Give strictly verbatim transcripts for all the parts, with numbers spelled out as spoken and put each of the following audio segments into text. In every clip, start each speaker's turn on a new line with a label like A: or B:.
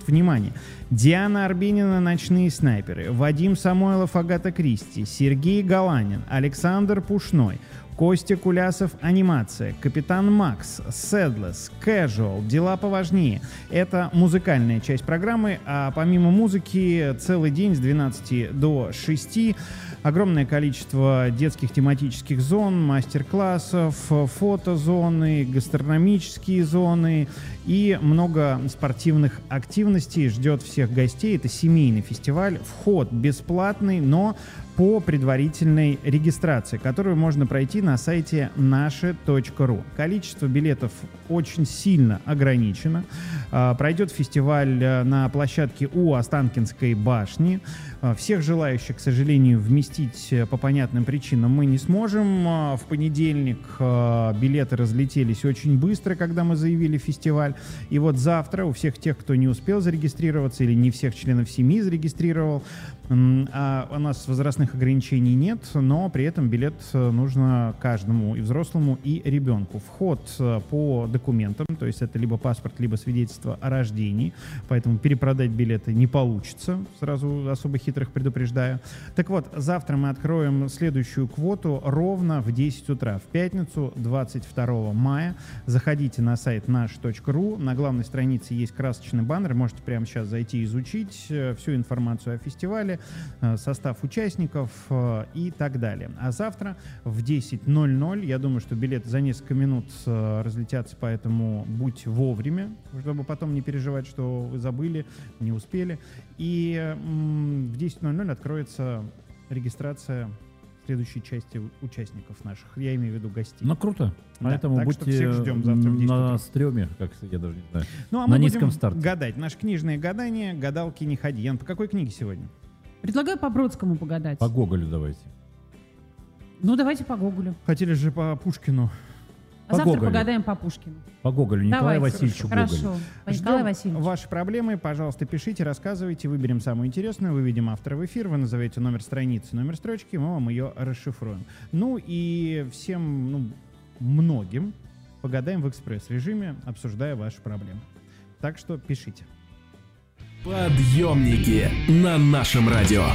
A: Значит, внимание. Диана Арбенина «Ночные снайперы», Вадим Самойлов «Агата Кристи», Сергей Галанин, Александр Пушной, Костя Кулясов «Анимация», Капитан Макс, Седлес, Casual, «Дела поважнее». Это музыкальная часть программы, а помимо музыки целый день с двенадцати до шести огромное количество детских тематических зон, мастер-классов, фотозоны, гастрономические зоны и много спортивных активностей ждет всех гостей. Это семейный фестиваль, вход бесплатный, но по предварительной регистрации, которую можно пройти на сайте наше точка ру. Количество билетов очень сильно ограничено. Пройдет фестиваль на площадке у Останкинской башни. Всех желающих, к сожалению, вместить по понятным причинам мы не сможем. В понедельник билеты разлетелись очень быстро, когда мы заявили фестиваль. И вот завтра у всех тех, кто не успел зарегистрироваться или не всех членов семьи зарегистрировал, а у нас возрастных ограничений нет, но при этом билет нужно каждому, и взрослому, и ребенку. Вход по документам, то есть это либо паспорт, либо свидетельство о рождении, поэтому перепродать билеты не получится, сразу особо хитрых предупреждаю. Так вот, завтра мы откроем следующую квоту ровно в десять утра, в пятницу, двадцать второго мая. Заходите на сайт наш точка ру, на главной странице есть красочный баннер, можете прямо сейчас зайти и изучить всю информацию о фестивале, состав участников и так далее. А завтра в десять ноль ноль, я думаю, что билеты за несколько минут разлетятся, поэтому будь вовремя, чтобы потом не переживать, что вы забыли, не успели. И в десять ноль ноль откроется регистрация следующей части участников наших. Я имею в виду гостей.
B: Ну, круто.
A: Да,
B: поэтому
A: так
B: будьте
A: что всех ждем завтра в десять
B: на
A: утра.
B: стреме, как я даже не знаю.
A: Ну, а
B: на
A: мы
B: низком
A: будем
B: старте.
A: гадать. Наше книжное гадание, гадалки не ходи. Ян, по какой книге сегодня?
C: Предлагаю по Бродскому погадать.
B: По Гоголю давайте.
C: Ну, давайте по Гоголю.
A: Хотели же по Пушкину.
C: А
B: По
C: завтра
B: Гоголю.
C: погадаем по Пушкину.
B: По Гоголю. Николаю
C: Давайте.
B: Васильевичу
C: Хорошо.
B: Гоголю.
C: По Николаю
A: Ждем
C: Васильевичу.
A: ваши проблемы, пожалуйста, пишите, рассказывайте, выберем самую интересную, выведем автора в эфир, вы назовете номер страницы, номер строчки, мы вам ее расшифруем. Ну и всем, ну, многим погадаем в экспресс-режиме, обсуждая ваши проблемы. Так что пишите.
D: Подъемники на нашем радио.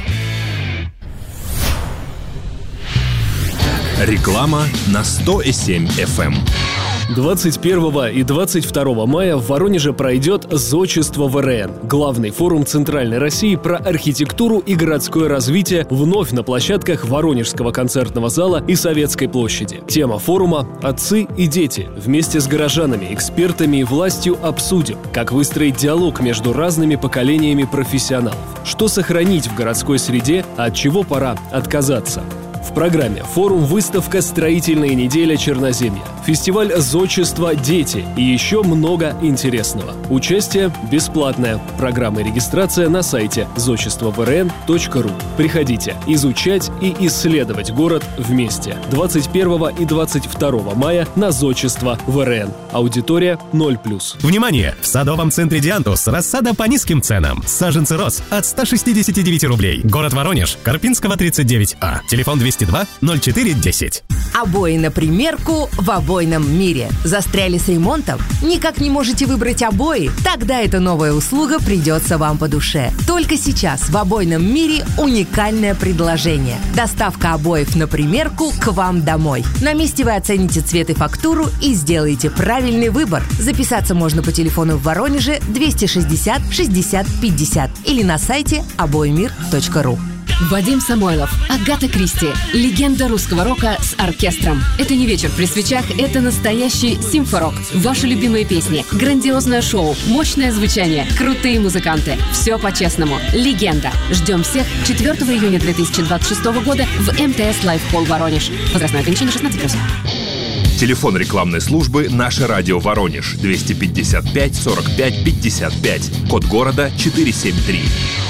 D: Реклама на сто семь эф эм.
E: двадцать первого и двадцать второго мая в Воронеже пройдет «Зодчество ВРН» – главный форум Центральной России про архитектуру и городское развитие вновь на площадках Воронежского концертного зала и Советской площади. Тема форума «Отцы и дети». Вместе с горожанами, экспертами и властью обсудим, как выстроить диалог между разными поколениями профессионалов, что сохранить в городской среде, а от чего пора отказаться. В программе форум-выставка «Строительная неделя Черноземья», фестиваль «Зодчество. Дети» и еще много интересного. Участие бесплатное. Программа и регистрация на сайте зодчество вэ эр эн точка ру. Приходите изучать и исследовать город вместе. двадцать первого и двадцать второго мая на «Зодчество вэ эр эн». Аудитория ноль плюс.
F: Внимание! В садовом центре «Диантус» рассада по низким ценам. Саженцы роз от ста шестидесяти девяти рублей. Город Воронеж. Карпинского, тридцать девять А. Телефон двести два ноль четыре десять.
G: Обои на примерку в обойном мире. Застряли с ремонтом? Никак не можете выбрать обои? Тогда эта новая услуга придется вам по душе. Только сейчас в обойном мире уникальное предложение. Доставка обоев на примерку к вам домой. На месте вы оцените цвет и фактуру и сделаете правильный выбор. Записаться можно по телефону в Воронеже двести шестьдесят шестьдесят пятьдесят или на сайте обоимир точка ру.
H: Вадим Самойлов, Агата Кристи. Легенда русского рока с оркестром. Это не вечер при свечах, это настоящий симфорок. Ваши любимые песни, грандиозное шоу, мощное звучание, крутые музыканты. Все по-честному. Легенда. Ждем всех четвёртого июня две тысячи двадцать шестого года в эм тэ эс Live Hall Воронеж. Возрастное ограничение шестнадцать плюс.
D: Телефон рекламной службы «Наше радио Воронеж» двести пятьдесят пять сорок пять пятьдесят пять. Код города четыреста семьдесят три.